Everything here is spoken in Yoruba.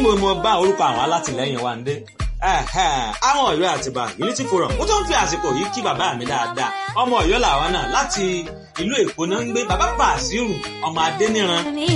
níbo mo bá orúkọ àwọn alátìlẹyìn wa ń dé. Àwọn Ọ̀yọ́ Àtìbà Unity Forum mo tún fi àsìkò yìí kí bàbá mi dáadáa ọmọ Ọ̀yọ́ làwọn náà láti ìlú Èkó náà ń gbé bàbá Bàsírù ọmọ Adéníran.